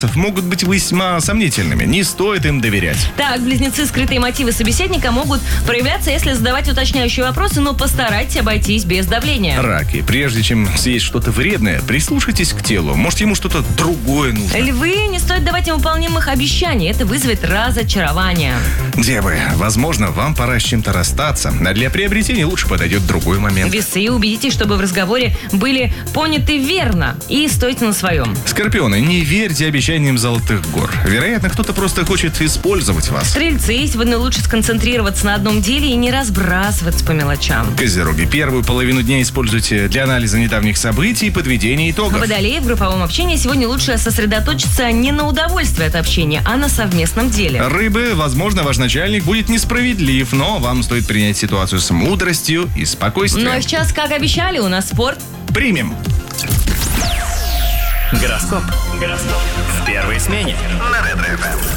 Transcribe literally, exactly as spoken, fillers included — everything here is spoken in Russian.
могут быть весьма сомнительными. Не стоит им доверять. Так, близнецы, скрытые мотивы собеседника могут проявляться, если задавать уточняющие вопросы, но постарайтесь обойтись без давления. Раки, прежде чем съесть что-то вредное, прислушайтесь к телу. Может, ему что-то другое нужно. Львы, не стоит давать невыполнимых обещаний. Это вызовет разочарование. Девы, возможно, вам пора с чем-то расстаться. А для приобретения лучше подойдет другой момент. Весы, убедитесь, чтобы в разговоре были поняты верно и стойте на своем. Скорпионы, не верьте обещаниям золотых гор. Вероятно, кто-то просто хочет использовать вас. Стрельцы, сегодня лучше сконцентрироваться на одном деле и не разбрасываться по мелочам. Козероги, первую половину дня используйте для анализа недавних событий и подведения итогов. Водолеи, в групповом общении сегодня лучше сосредоточиться не на удовольствии от общения, а на совместном деле. Рыбы, возможно, ваш начальник будет несправедлив, но вам стоит принять ситуацию с мудростью и спокойствием. Ну а сейчас, как обещали, у нас спорт. Примем. Гороскоп. Гороскоп. В первой смене. На Ретро эф эм.